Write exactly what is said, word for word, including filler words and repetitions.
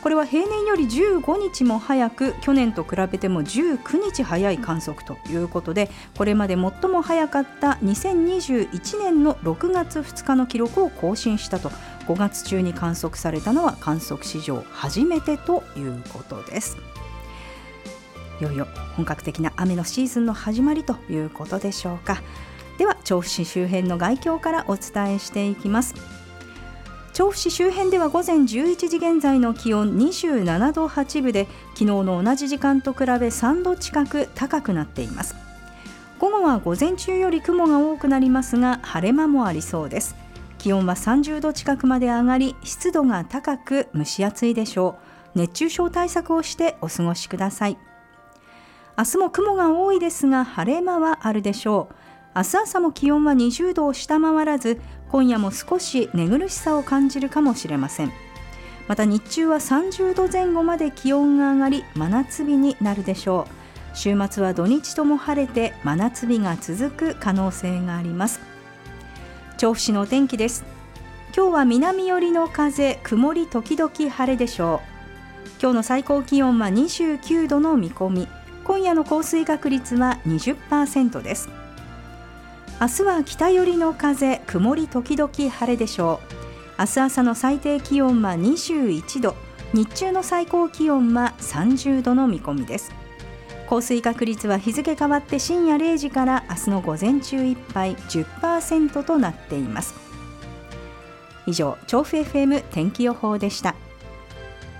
これは平年よりじゅうごにちも早く、去年と比べてもじゅうくにち早い観測ということで、これまで最も早かったにせんにじゅういちねんのろくがつふつかの記録を更新したと。ごがつ中に観測されたのは観測史上初めてということです。いよいよ本格的な雨のシーズンの始まりということでしょうか。では調布市周辺の概況からお伝えしていきます。調布市周辺では午前じゅういちじ現在の気温にじゅうななどはちぶで、昨日の同じ時間と比べさんど近く高くなっています。午後は午前中より雲が多くなりますが、晴れ間もありそうです。気温はさんじゅうど近くまで上がり、湿度が高く蒸し暑いでしょう。熱中症対策をしてお過ごしください。明日も雲が多いですが晴れ間はあるでしょう。明日朝も気温はにじゅうどを下回らず、今夜も少し寝苦しさを感じるかもしれません。また日中はさんじゅうどぜん後まで気温が上がり、真夏日になるでしょう。週末は土日とも晴れて真夏日が続く可能性があります。調布市のお天気です。今日は南寄りの風、曇り時々晴れでしょう。今日の最高気温はにじゅうきゅうどの見込み。今夜の降水確率は にじゅっパーセント です。明日は北寄りの風、曇り時々晴れでしょう。明日朝の最低気温はにじゅういちど、日中の最高気温はさんじゅうどの見込みです。降水確率は日付変わって深夜れいじから明日の午前中いっぱい じゅっパーセント となっています。以上、調布 エフエム 天気予報でした。